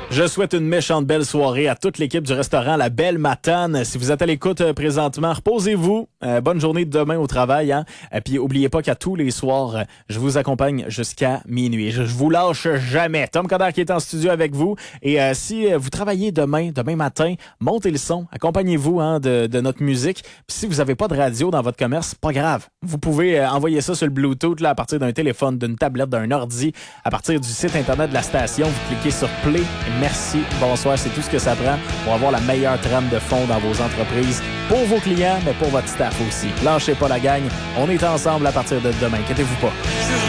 Je souhaite une méchante belle soirée à toute l'équipe du restaurant La Belle Matane. Si vous êtes à l'écoute présentement, reposez-vous. Bonne journée de demain au travail. Hein? Puis oubliez pas qu'à tous les soirs, je vous accompagne jusqu'à minuit. Je vous lâche jamais. Tom Coderre qui est en studio avec vous. Et si vous travaillez demain matin, montez le son. Accompagnez-vous de notre musique. Puis si vous n'avez pas de radio dans votre commerce, pas grave. Vous pouvez envoyer ça sur le Bluetooth là, à partir d'un téléphone, d'une tablette, d'un ordi. À partir du site Internet de la station, vous cliquez sur Play. Merci, bonsoir, c'est tout ce que ça prend pour avoir la meilleure trame de fond dans vos entreprises, pour vos clients, mais pour votre staff aussi. Lâchez pas la gang, on est ensemble à partir de demain, inquiétez-vous pas.